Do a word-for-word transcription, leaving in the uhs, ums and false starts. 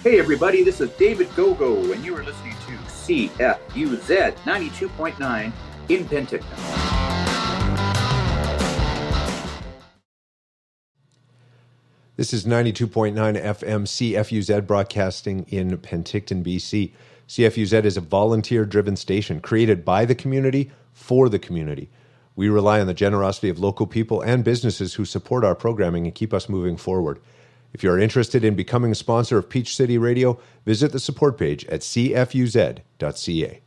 Hey everybody, this is David Gogo, and you are listening to C F U Z ninety-two point nine in Penticton. This is ninety-two point nine F M C F U Z broadcasting in Penticton, B C. C F U Z is a volunteer-driven station created by the community for the community. We rely on the generosity of local people and businesses who support our programming and keep us moving forward. If you are interested in becoming a sponsor of Peach City Radio, visit the support page at c f u z dot c a.